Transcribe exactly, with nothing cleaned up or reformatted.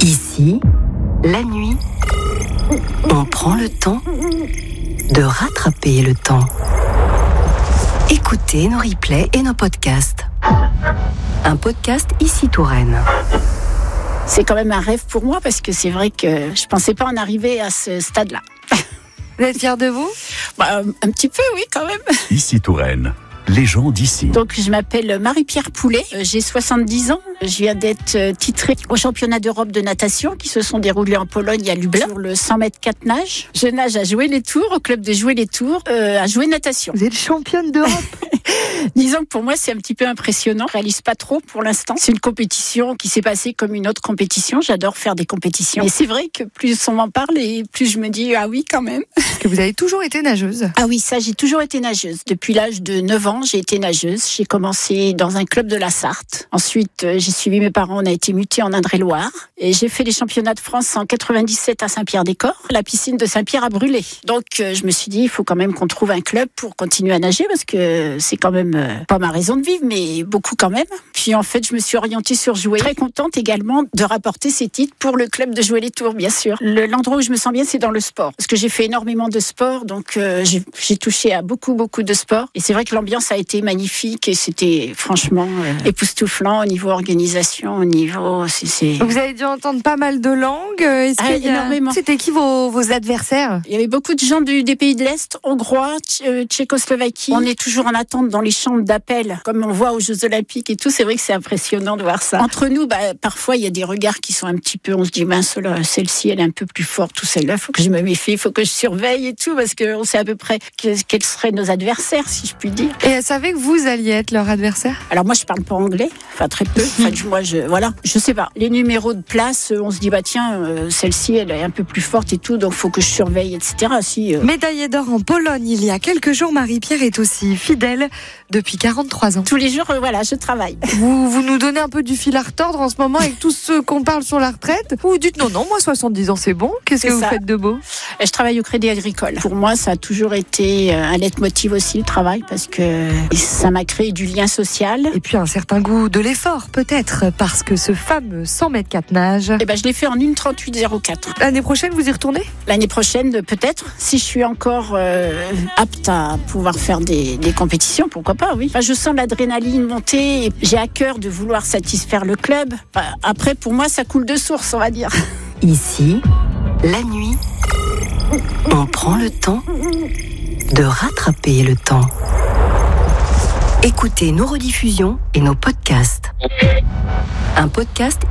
Ici, la nuit, on prend le temps de rattraper le temps. Écoutez nos replays et nos podcasts. Un podcast Ici Touraine. C'est quand même un rêve pour moi parce que c'est vrai que je pensais pas en arriver à ce stade-là. Vous êtes fière de vous ? Bah, un petit peu, oui, quand même. Ici Touraine, les gens d'ici. Donc, je m'appelle Marie-Pierre Poulet, j'ai soixante-dix ans. Je viens d'être titrée aux championnats d'Europe de natation qui se sont déroulés en Pologne à Lublin sur le cent mètres quatre nages. Je nage à Jouer les Tours, au club de Jouer les Tours, euh, à Jouer natation. Vous êtes championne d'Europe. Disons que pour moi, c'est un petit peu impressionnant. Je réalise pas trop pour l'instant. C'est une compétition qui s'est passée comme une autre compétition. J'adore faire des compétitions. Et c'est vrai que plus on m'en parle et plus je me dis, ah oui, quand même. Parce que vous avez toujours été nageuse. Ah oui, ça, j'ai toujours été nageuse. Depuis l'âge de neuf ans, j'ai été nageuse. J'ai commencé dans un club de la Sarthe. Ensuite, j'ai suivi mes parents. On a été mutés en Indre-et-Loire. Et j'ai fait les championnats de France en quatre-vingt-dix-sept à Saint-Pierre-des-Corps. La piscine de Saint-Pierre a brûlé. Donc, je me suis dit, il faut quand même qu'on trouve un club pour continuer à nager parce que c'est quand même pas ma raison de vivre, mais beaucoup quand même. Puis en fait, je me suis orientée sur Jouer. Très contente également de rapporter ces titres pour le club de Jouer les Tours, bien sûr. Le, l'endroit où je me sens bien, c'est dans le sport. Parce que j'ai fait énormément de sport, donc euh, j'ai, j'ai touché à beaucoup, beaucoup de sport. Et c'est vrai que l'ambiance a été magnifique et c'était franchement euh, époustouflant au niveau organisation, au niveau... C'est, c'est... Vous avez dû entendre pas mal de langues. Est-ce ah, qu'il y a... énormément. C'était qui vos, vos adversaires ? Il y avait beaucoup de gens du, des pays de l'Est, hongrois, tch- tchécoslovaquie. On est toujours en attente dans les chambres d'appel, comme on voit aux Jeux Olympiques et tout. C'est vrai que c'est impressionnant de voir ça. Entre nous, bah, parfois, il y a des regards qui sont un petit peu, on se dit, mince, là, celle-ci, elle est un peu plus forte, tout celle-là, faut que je me méfie, faut que je surveille et tout, parce qu'on sait à peu près que, quels seraient nos adversaires, si je puis dire. Et elle savait que vous alliez être leur adversaire ? Alors moi, je parle pas anglais, enfin très peu. Enfin, moi, je, voilà, je sais pas. Les numéros de place, on se dit, bah tiens, euh, celle-ci, elle est un peu plus forte et tout, donc faut que je surveille, et cetera. Si, euh... Médaillée d'or en Pologne il y a quelques jours, Marie-Pierre est aussi fidèle depuis quarante-trois ans. Tous les jours, euh, voilà, je travaille. Vous, vous nous donnez un peu du fil à retordre en ce moment avec tous ceux qu'on parle sur la retraite. Vous dites non, non, moi soixante-dix ans c'est bon. Qu'est-ce c'est que ça. vous faites de beau ? Je travaille au Crédit Agricole. Pour moi, ça a toujours été un leitmotiv aussi, le travail, parce que ça m'a créé du lien social. Et puis un certain goût de l'effort, peut-être, parce que ce fameux cent mètres quatre nage... Eh ben, je l'ai fait en une trente-huit zéro quatre. L'année prochaine, vous y retournez ? L'année prochaine, peut-être. Si je suis encore euh, apte à pouvoir faire des, des compétitions, pourquoi pas, oui. Enfin, je sens l'adrénaline monter et j'ai à cœur de vouloir satisfaire le club. Enfin, après, pour moi, ça coule de source, on va dire. Ici, la nuit, on prend le temps de rattraper le temps. Écoutez nos rediffusions et nos podcasts. Un podcast